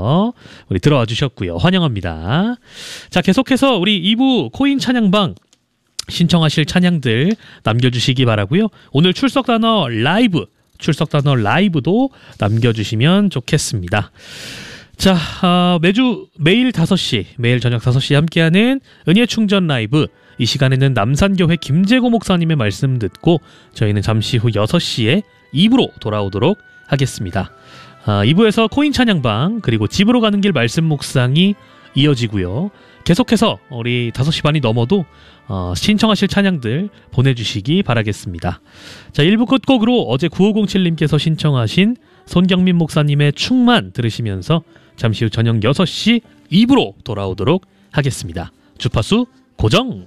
님께서 우리 들어와 주셨고요. 환영합니다. 자, 계속해서 우리 2부 코인 찬양방 신청하실 찬양들 남겨주시기 바라고요. 오늘 출석 단어 라이브도 남겨주시면 좋겠습니다. 자, 매일 저녁 5시 함께하는 은혜 충전 라이브. 이 시간에는 남산교회 김재고 목사님의 말씀 듣고 저희는 잠시 후 6시에 2부로 돌아오도록 하겠습니다. 2부에서 코인 찬양방 그리고 집으로 가는 길 말씀 묵상이 이어지고요. 계속해서 우리 5시 반이 넘어도 신청하실 찬양들 보내주시기 바라겠습니다. 자, 1부 끝곡으로 어제 9507님께서 신청하신 손경민 목사님의 충만 들으시면서 잠시 후 저녁 6시 2부로 돌아오도록 하겠습니다. 주파수 고정!